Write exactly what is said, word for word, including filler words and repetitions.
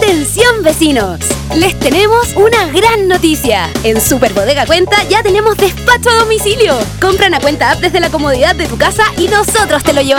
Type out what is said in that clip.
¡Atención vecinos! Les tenemos una gran noticia. En Super Bodega Cuenta ya tenemos despacho a domicilio. Compran a Cuenta App desde la comodidad de tu casa y nosotros te lo llevamos.